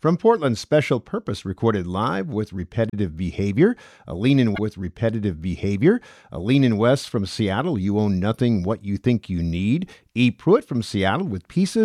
From Portland, Special Purpose recorded live with repetitive behavior. A lean in with repetitive behavior. A lean in West from Seattle. You own nothing what you think you need. E. Pruitt from Seattle with pieces